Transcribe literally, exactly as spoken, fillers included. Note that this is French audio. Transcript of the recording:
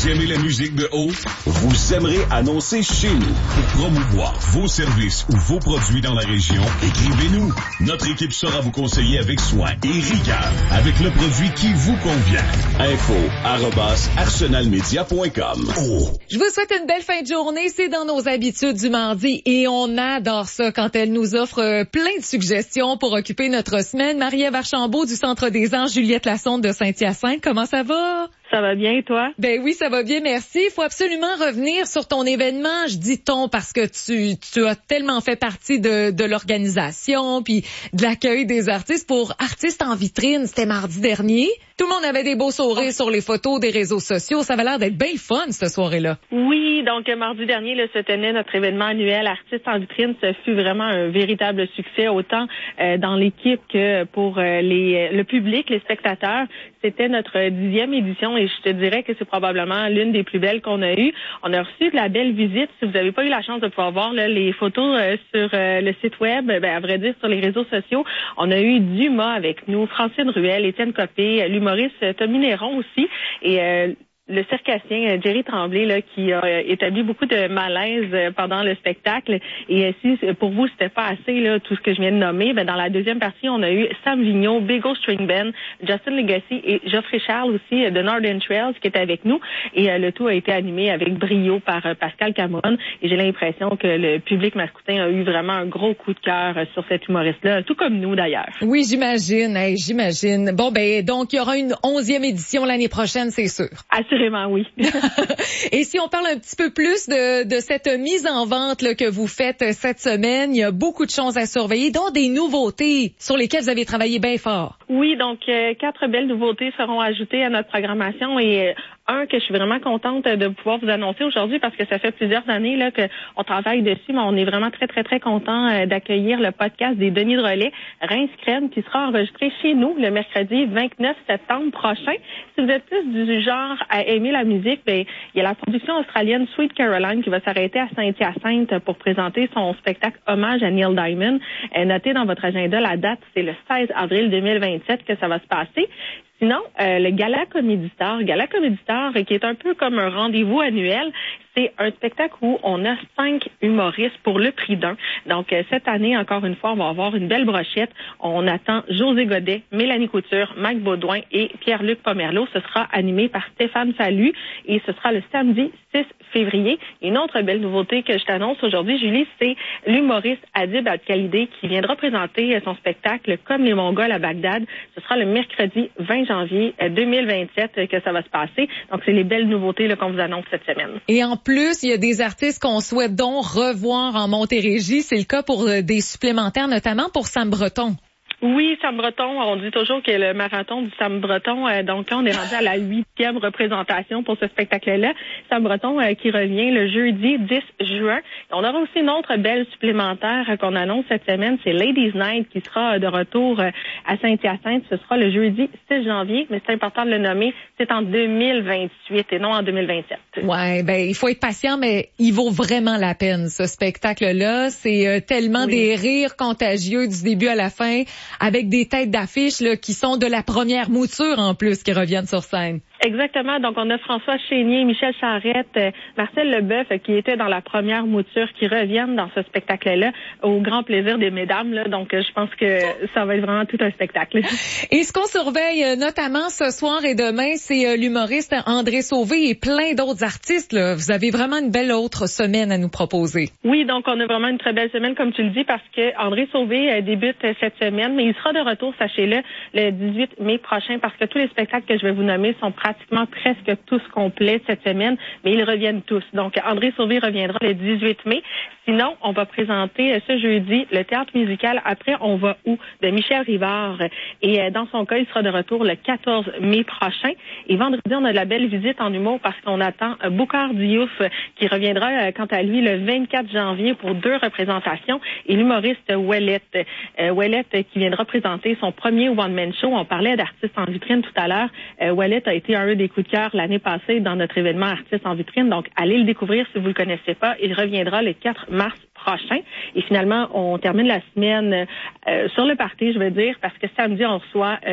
Vous aimez la musique de haut? Vous aimerez annoncer chez nous. Pour promouvoir vos services ou vos produits dans la région, écrivez-nous. Notre équipe saura vous conseiller avec soin et rigueur avec le produit qui vous convient. Info arobase arsenalmedia point com. Oh. Je vous souhaite une belle fin de journée. C'est dans nos habitudes du mardi et on adore ça quand elle nous offre plein de suggestions pour occuper notre semaine. Marie-Ève Archambault du Centre des Anges, Juliette Lassonde de Saint-Hyacinthe. Comment ça va? Ça va bien, et toi? Ben oui, ça va bien, merci. Il faut absolument revenir sur ton événement, je dis ton, parce que tu, tu as tellement fait partie de, de l'organisation puis de l'accueil des artistes. Pour Artistes en vitrine, c'était mardi dernier. Tout le monde avait des beaux sourires sur les photos des réseaux sociaux. Ça avait l'air d'être bien fun, cette soirée-là. Oui, donc mardi dernier, là, se tenait notre événement annuel Artistes en vitrine. Ce fut vraiment un véritable succès, autant euh, dans l'équipe que pour euh, les, le public, les spectateurs. C'était notre dixième édition et je te dirais que c'est probablement l'une des plus belles qu'on a eues. On a reçu de la belle visite. Si vous n'avez pas eu la chance de pouvoir voir là, les photos euh, sur euh, le site web, ben, à vrai dire sur les réseaux sociaux, on a eu Dumas avec nous, Francine Ruel, Étienne Copé, l'humoriste Tommy Néron aussi et euh, le circassien Jerry Tremblay là qui a établi beaucoup de malaise pendant le spectacle. Et si pour vous c'était pas assez là tout ce que je viens de nommer, ben dans la deuxième partie on a eu Sam Vigneault, Big O String Band, Justin Legacy et Geoffrey Charles aussi de Northern Trails qui est avec nous. Et euh, le tout a été animé avec brio par euh, Pascal Cameron. Et j'ai l'impression que le public mascoutin a eu vraiment un gros coup de cœur euh, sur cet humoriste-là, tout comme nous d'ailleurs. Oui, j'imagine, hey, j'imagine. Bon ben donc il y aura une onzième édition l'année prochaine, c'est sûr. Assurément. Oui. Et si on parle un petit peu plus de, de cette mise en vente là, que vous faites cette semaine, il y a beaucoup de choses à surveiller, dont des nouveautés sur lesquelles vous avez travaillé bien fort. Oui, donc euh, quatre belles nouveautés seront ajoutées à notre programmation et euh, un que je suis vraiment contente de pouvoir vous annoncer aujourd'hui parce que ça fait plusieurs années là qu'on travaille dessus, mais on est vraiment très, très, très content euh, d'accueillir le podcast des Denis de Relais, Rince Crème, qui sera enregistré chez nous le mercredi vingt-neuf septembre prochain. Si vous êtes plus du genre à aimer la musique, ben il y a la production australienne Sweet Caroline qui va s'arrêter à Saint-Hyacinthe pour présenter son spectacle hommage à Neil Diamond. Euh, notez dans votre agenda la date, c'est le seize avril deux mille vingt-sept que ça va se passer. Sinon, euh, le Gala Comédie Star, Gala Comédie Star, qui est un peu comme un rendez-vous annuel, c'est un spectacle où on a cinq humoristes pour le prix d'un. Donc, euh, cette année, encore une fois, on va avoir une belle brochette. On attend José Godet, Mélanie Couture, Mike Baudouin et Pierre-Luc Pomerleau. Ce sera animé par Stéphane Fallu et ce sera le samedi six février. Et une autre belle nouveauté que je t'annonce aujourd'hui, Julie, c'est l'humoriste Adib Al-Khalidé qui viendra présenter son spectacle Comme les Mongols à Bagdad. Ce sera le mercredi vingt janvier deux mille vingt-sept que ça va se passer. Donc, c'est les belles nouveautés là, qu'on vous annonce cette semaine. Et en plus, il y a des artistes qu'on souhaite donc revoir en Montérégie. C'est le cas pour des supplémentaires, notamment pour Sam Breton. Oui, Sam Breton, on dit toujours que le marathon du Sam Breton, euh, donc là, on est rendu à la huitième représentation pour ce spectacle-là. Sam Breton euh, qui revient le jeudi dix juin. On aura aussi une autre belle supplémentaire euh, qu'on annonce cette semaine, c'est Ladies Night qui sera euh, de retour euh, à Saint-Hyacinthe. Ce sera le jeudi six janvier, mais c'est important de le nommer, c'est en deux mille vingt-huit et non en deux mille vingt-sept. Ouais, ben il faut être patient, mais il vaut vraiment la peine, ce spectacle-là. C'est euh, tellement oui. Des rires contagieux du début à la fin, avec des têtes d'affiche là, qui sont de la première mouture en plus qui reviennent sur scène. Exactement. Donc, on a François Chénier, Michel Charette, euh, Marcel Leboeuf euh, qui étaient dans la première mouture qui reviennent dans ce spectacle-là au grand plaisir des mesdames. Là. Donc, euh, je pense que ça va être vraiment tout un spectacle. Et ce qu'on surveille euh, notamment ce soir et demain, c'est euh, l'humoriste André Sauvé et plein d'autres artistes. Là. Vous avez vraiment une belle autre semaine à nous proposer. Oui, donc on a vraiment une très belle semaine, comme tu le dis, parce que André Sauvé euh, débute euh, cette semaine, mais il sera de retour, sachez-le, le dix-huit mai prochain, parce que tous les spectacles que je vais vous nommer sont pratiquement presque tous complets cette semaine, mais ils reviennent tous. Donc, André Sauvé reviendra le dix-huit mai. Sinon, on va présenter ce jeudi le théâtre musical Après, on va où? De Michel Rivard. Et dans son cas, il sera de retour le quatorze mai prochain. Et vendredi, on a de la belle visite en humour parce qu'on attend Boukhar Diouf qui reviendra, quant à lui, le vingt-quatre janvier pour deux représentations. Et l'humoriste Ouellette. Euh, Ouellette qui viendra présenter son premier one-man show. On parlait d'artistes en vitrine tout à l'heure. Euh, Ouellette a été un des coups de cœur l'année passée dans notre événement Artistes en vitrine. Donc, allez le découvrir si vous le connaissez pas. Il reviendra le quatre mars prochain. Et finalement, on termine la semaine euh, sur le party, je veux dire, parce que samedi, on reçoit euh,